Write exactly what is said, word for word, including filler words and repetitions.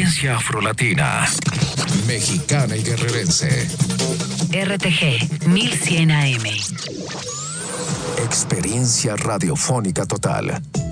Experiencia afrolatina, mexicana y guerrerense. R T G mil cien A M. Experiencia radiofónica total.